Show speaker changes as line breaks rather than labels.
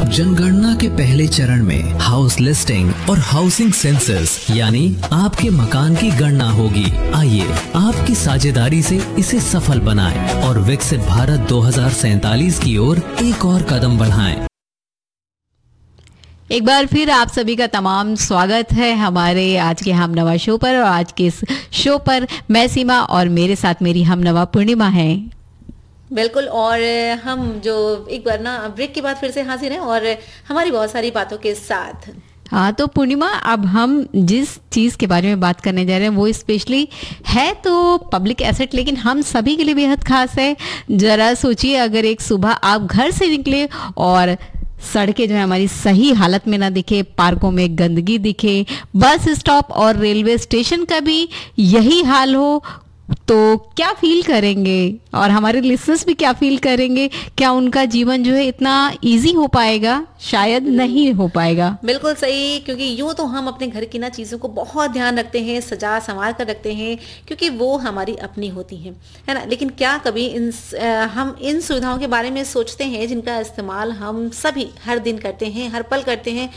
जनगणना के पहले चरण में हाउस लिस्टिंग और हाउसिंग सेंसस यानी आपके मकान की गणना होगी। आइए आपकी साझेदारी से इसे सफल बनाएं और विकसित भारत 2047 की ओर एक और कदम बढ़ाएं।
एक बार फिर आप सभी का तमाम स्वागत है हमारे आज के हमनवा शो पर। और आज के इस शो पर मैं सीमा और मेरे साथ मेरी हमनवा पूर्णिमा है।
बिल्कुल। और हम जो एक बार ना ब्रेक के बाद फिर से हाजिर हैं और हमारी बहुत सारी बातों के साथ।
हाँ, तो पूर्णिमा, अब हम जिस चीज़ के बारे में बात करने जा रहे हैं वो स्पेशली है तो पब्लिक एसेट, लेकिन हम सभी के लिए बेहद खास है। जरा सोचिए, अगर एक सुबह आप घर से निकले और सड़कें जो है हमारी सही हालत में ना दिखे, पार्कों में गंदगी दिखे, बस स्टॉप और रेलवे स्टेशन का भी यही हाल हो, तो क्या फील करेंगे और हमारे लिसनर्स भी क्या फील करेंगे? क्या उनका जीवन जो है इतना इजी हो पाएगा? शायद नहीं हो पाएगा।
बिल्कुल सही, क्योंकि यूँ तो हम अपने घर की ना चीज़ों को बहुत ध्यान रखते हैं, सजा संवार कर रखते हैं, क्योंकि वो हमारी अपनी होती हैं, है ना। लेकिन क्या कभी हम इन सुविधाओं के बारे में सोचते हैं जिनका इस्तेमाल हम सभी हर दिन करते हैं, हर पल करते हैं,